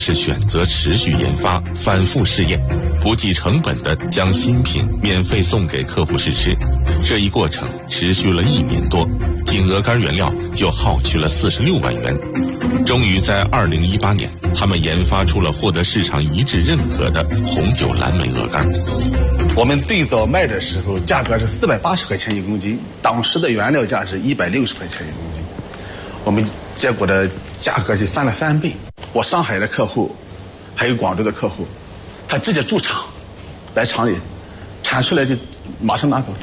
是选择持续研发、反复试验，不计成本地将新品免费送给客户试吃。这一过程持续了1年多，仅鹅肝原料就耗去了46万元。终于在2018年，他们研发出了获得市场一致认可的红酒蓝莓鹅肝。 我们最早卖的时候，价格是480块钱1公斤，当时的原料价是160块钱1公斤。我们结果的价格就翻了3倍。我上海的客户，还有广州的客户，他直接驻厂，来厂里产出来就马上拿走。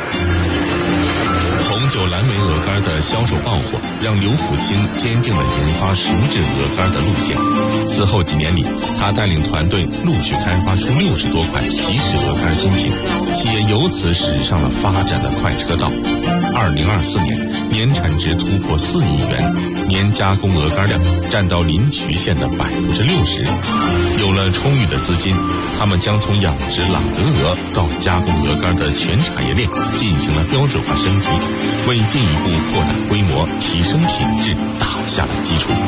红酒蓝莓鹅肝的销售爆火，让刘福清坚定了研发熟制鹅肝的路线。此后几年里，他带领团队陆续开发出60多款即食鹅肝新品，企业由此驶上了发展的快车道。2024年，年产值突破4亿元，年加工鹅肝量占到临朐县的60%。有了充裕的资金，他们将从养殖朗德鹅到加工鹅肝的全产业链进行了标准化升级，为进一步扩大规模、提升品质打下了基础。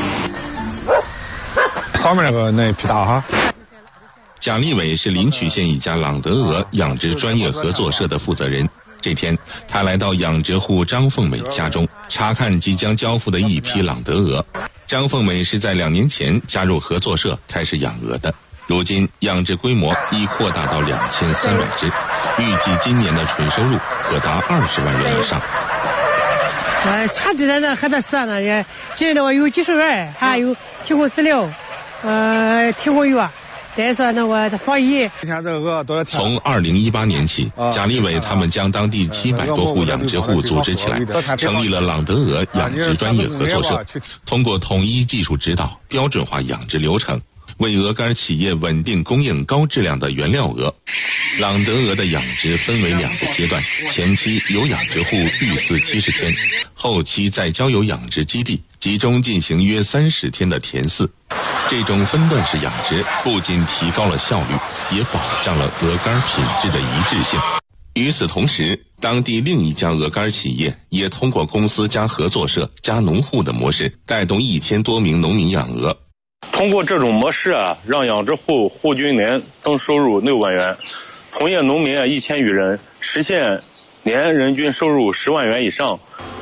上面那一批大哈。 贾立伟是临朐县一家朗德鹅养殖专业合作社的负责人。这天，他来到养殖户张凤美家中，查看即将交付的一批朗德鹅。张凤美是在2年前加入合作社开始养鹅的，如今养殖规模已扩大到2300只，预计今年的纯收入可达20万元以上。 全职的还得是呢，也这的话有技术员，还有提供饲料，提供药。再说那个防疫。 从2018年起，贾立伟他们将当地700多户养殖户组织起来，成立了朗德鹅养殖专业合作社，通过统一技术指导、标准化养殖流程，为鹅肝企业稳定供应高质量的原料鹅。朗德鹅的养殖分为2个阶段，前期由养殖户育饲70天，后期再交由养殖基地集中进行约30天的填饲。这种分段式养殖不仅提高了效率，也保障了鹅肝品质的一致性。与此同时，当地另一家鹅肝企业也通过公司加合作社加农户的模式，带动1000多名农民养鹅。 通过这种模式让养殖户户均年增收入6万元，从业农民1000余人，实现年人均收入10万元以上。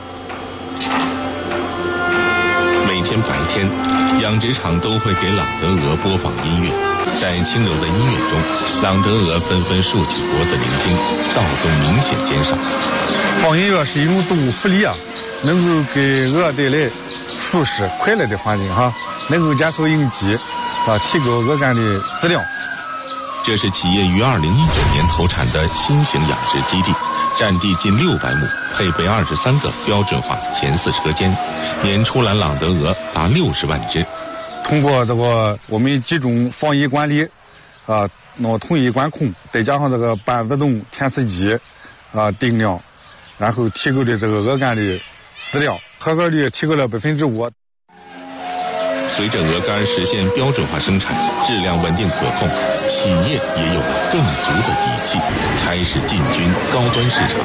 每天白天，养殖场都会给朗德鹅播放音乐，在轻柔的音乐中，朗德鹅纷纷竖起脖子聆听，躁动明显减少。 放音乐是一种动物福利能够给鹅带来舒适快乐的环境能够减少应激提高鹅肝的质量。 这是企业于2019年投产的新型养殖基地，占地近600亩，配备23个标准化填饲车间，年出栏朗德鹅达60万只。 通过这个我们集中防疫管理统一管控，再加上这个半自动填饲机定量，然后提高的这个鹅肝的质量，合格率提高了5%。 随着鹅肝实现标准化生产，质量稳定可控，企业也有了更足的底气，开始进军高端市场。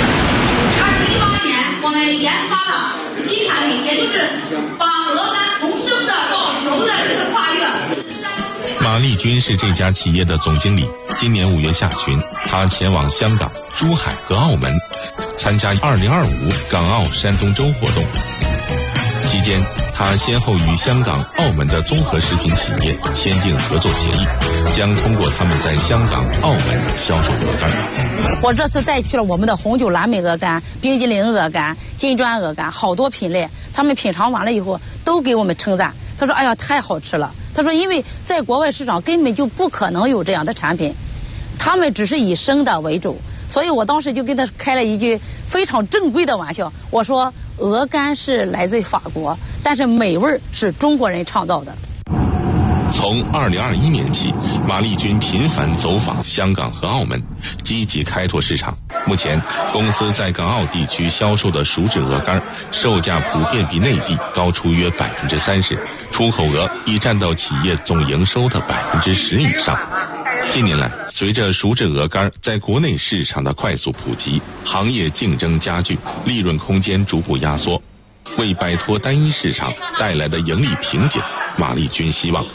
2018年，我们研发了新产品，也就是把鹅肝从生的到熟的这个跨越。 马丽君是这家企业的总经理。今年5月下旬，他前往香港、珠海和澳门，参加2025港澳山东周活动。期间，他先后与香港、澳门的综合食品企业签订合作协议，将通过他们在香港、澳门销售鹅肝。 我这次带去了我们的红酒蓝莓鹅肝、冰激凌鹅肝、金砖鹅肝，好多品类。他们品尝完了以后，都给我们称赞。他说：“哎呀，太好吃了。”他说：“因为在国外市场根本就不可能有这样的产品，他们只是以生的为主。”所以我当时就跟他开了一句非常正规的玩笑，我说鹅肝是来自于法国，但是美味是中国人创造的。 从2021年起，马丽君频繁走访香港和澳门，积极开拓市场。目前，公司在港澳地区销售的熟制鹅肝，售价普遍比内地高出约30%，出口额已占到企业总营收的10%以上。近年来，随着熟制鹅肝在国内市场的快速普及，行业竞争加剧，利润空间逐步压缩。为摆脱单一市场带来的盈利瓶颈，马丽君希望